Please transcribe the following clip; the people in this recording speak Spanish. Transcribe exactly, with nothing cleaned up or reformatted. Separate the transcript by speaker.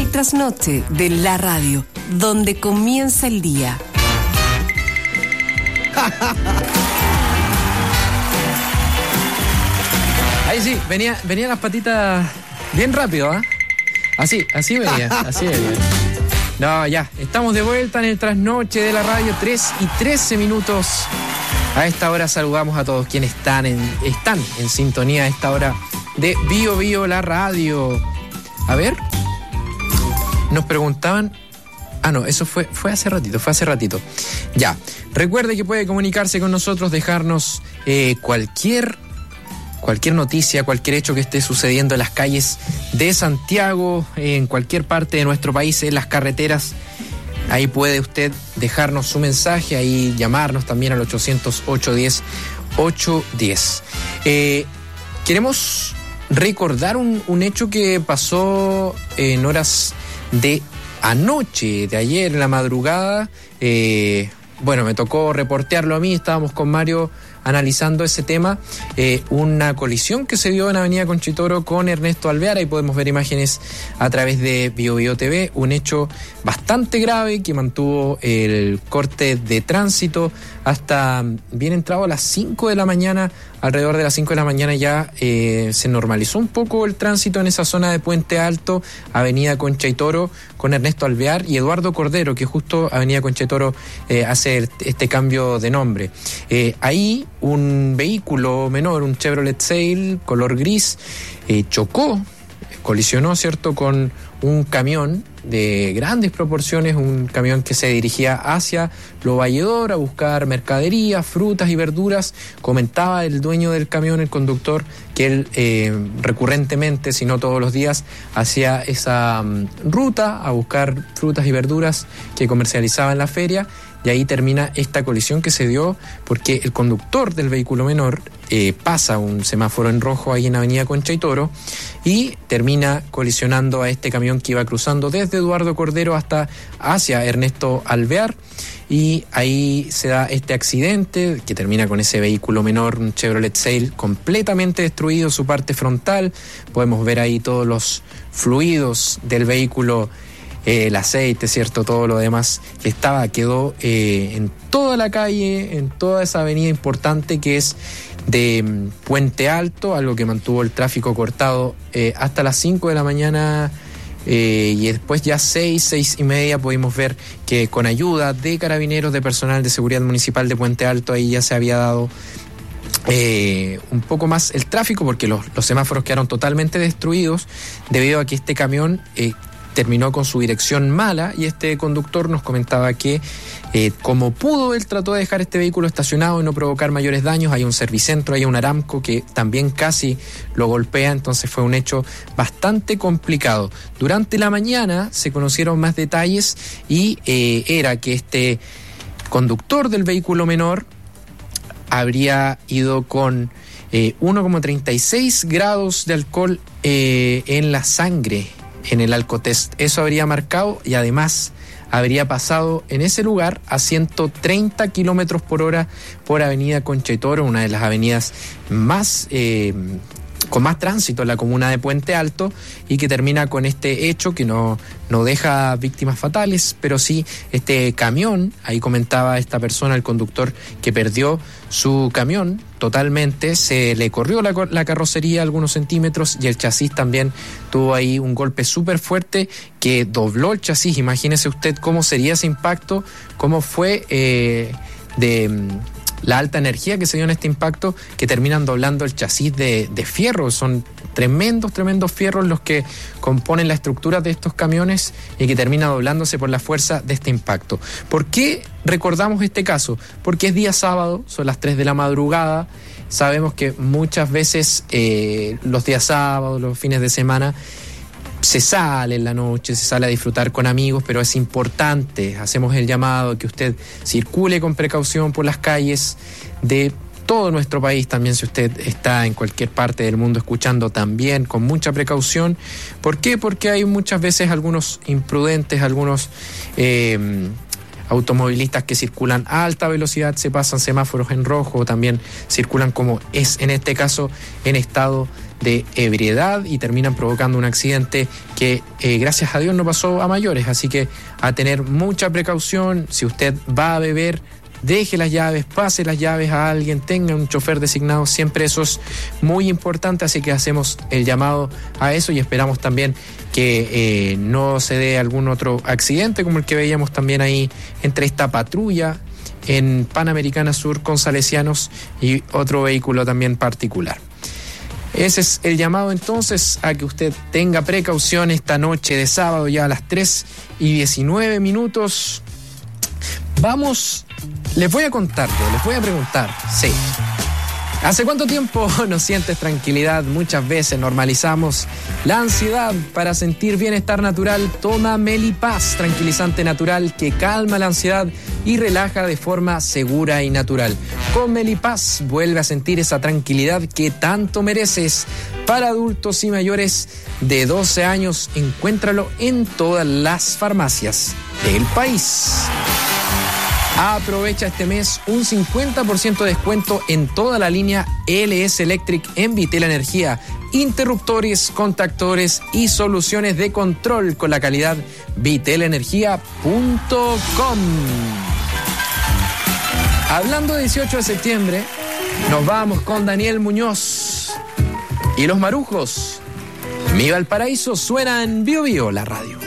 Speaker 1: El trasnoche de la radio, donde comienza el día.
Speaker 2: Ahí sí, venía, venía las patitas bien rápido, ¿ah? ¿eh? Así, así venía, así venía. No, ya, estamos de vuelta en el trasnoche de la radio, tres y trece minutos. A esta hora saludamos a todos quienes están en, están en sintonía a esta hora de Bio Bio la radio. A ver, nos preguntaban... Ah, no, eso fue, fue hace ratito, fue hace ratito. Ya, recuerde que puede comunicarse con nosotros, dejarnos eh, cualquier... cualquier noticia, cualquier hecho que esté sucediendo en las calles de Santiago, en cualquier parte de nuestro país, en las carreteras. Ahí puede usted dejarnos su mensaje, ahí llamarnos también al ochocientos, ochocientos diez, ochocientos diez. Eh, queremos recordar un, un hecho que pasó en horas de anoche, de ayer en la madrugada. Eh, bueno, me tocó reportearlo a mí, estábamos con Mario analizando ese tema, eh, una colisión que se dio en Avenida Conchitoro con Ernesto Alvear. Ahí podemos ver imágenes a través de Bio Bio T V, un hecho bastante grave que mantuvo el corte de tránsito hasta bien entrado a las cinco de la mañana. Alrededor de las cinco de la mañana ya eh, se normalizó un poco el tránsito en esa zona de Puente Alto, Avenida Concha y Toro, con Ernesto Alvear y Eduardo Cordero, que justo Avenida Concha y Toro eh, hace este cambio de nombre. Eh, ahí un vehículo menor, un Chevrolet Sail color gris, eh, chocó, colisionó, ¿cierto?, con un camión de grandes proporciones, un camión que se dirigía hacia Lo Valledor a buscar mercadería, frutas y verduras. Comentaba el dueño del camión, el conductor, que él eh, recurrentemente, si no todos los días, hacía esa um, ruta a buscar frutas y verduras que comercializaba en la feria. Y ahí termina esta colisión que se dio porque el conductor del vehículo menor eh, pasa un semáforo en rojo ahí en Avenida Concha y Toro y termina colisionando a este camión que iba cruzando desde Eduardo Cordero hasta hacia Ernesto Alvear. Y ahí se da este accidente que termina con ese vehículo menor, un Chevrolet Sail, completamente destruido, su parte frontal. Podemos ver ahí todos los fluidos del vehículo, eh, el aceite, ¿cierto? Todo lo demás que estaba, quedó eh, en toda la calle, en toda esa avenida importante que es de um, Puente Alto, algo que mantuvo el tráfico cortado eh, hasta las cinco de la mañana. Eh, y después ya seis, seis y media pudimos ver que con ayuda de carabineros, de personal de seguridad municipal de Puente Alto, ahí ya se había dado eh, un poco más el tráfico porque los, los semáforos quedaron totalmente destruidos debido a que este camión eh, terminó con su dirección mala y este conductor nos comentaba que eh, como pudo, él trató de dejar este vehículo estacionado y no provocar mayores daños. Hay un Servicentro, hay un Aramco que también casi lo golpea, entonces fue un hecho bastante complicado. Durante la mañana se conocieron más detalles y eh, era que este conductor del vehículo menor habría ido con eh, uno coma treinta y seis grados de alcohol eh, en la sangre en el alcotest. Eso habría marcado y además habría pasado en ese lugar a ciento treinta kilómetros por hora por Avenida Concha y Toro, una de las avenidas más eh, con más tránsito en la comuna de Puente Alto, y que termina con este hecho que no, no deja víctimas fatales, pero sí este camión. Ahí comentaba esta persona, el conductor, que perdió su camión totalmente, se le corrió la, la carrocería algunos centímetros y el chasis también tuvo ahí un golpe súper fuerte que dobló el chasis. Imagínese usted cómo sería ese impacto, cómo fue eh, de... la alta energía que se dio en este impacto, que terminan doblando el chasis de, de fierro. Son tremendos, tremendos fierros los que componen la estructura de estos camiones y que termina doblándose por la fuerza de este impacto. ¿Por qué recordamos este caso? Porque es día sábado, son las tres de la madrugada. Sabemos que muchas veces eh, los días sábados, los fines de semana, se sale en la noche, se sale a disfrutar con amigos, pero es importante, hacemos el llamado a que usted circule con precaución por las calles de todo nuestro país, también si usted está en cualquier parte del mundo escuchando, también con mucha precaución. ¿Por qué? Porque hay muchas veces algunos imprudentes, algunos eh, automovilistas que circulan a alta velocidad, se pasan semáforos en rojo, también circulan, como es en este caso, en estado de ebriedad y terminan provocando un accidente que eh, gracias a Dios no pasó a mayores. Así que a tener mucha precaución. Si usted va a beber, deje las llaves, pase las llaves a alguien, tenga un chofer designado, siempre eso es muy importante, así que hacemos el llamado a eso y esperamos también que eh, no se dé algún otro accidente como el que veíamos también ahí entre esta patrulla en Panamericana Sur con salesianos y otro vehículo también particular. Ese es el llamado entonces a que usted tenga precaución esta noche de sábado ya a las tres y diecinueve minutos. Vamos, les voy a contar, yo, les voy a preguntar, sí. ¿Hace cuánto tiempo no sientes tranquilidad? Muchas veces normalizamos la ansiedad. Para sentir bienestar natural, toma Melipaz, tranquilizante natural que calma la ansiedad y relaja de forma segura y natural. Con Melipaz vuelve a sentir esa tranquilidad que tanto mereces. Para adultos y mayores de doce años, encuéntralo en todas las farmacias del país. Aprovecha este mes un cincuenta por ciento de descuento en toda la línea L S Electric en Vitel Energía, interruptores, contactores y soluciones de control con la calidad vitel energía punto com. Hablando de dieciocho de septiembre, nos vamos con Daniel Muñoz y los Marujos. Mi Valparaíso suena en Bio Bio, la radio.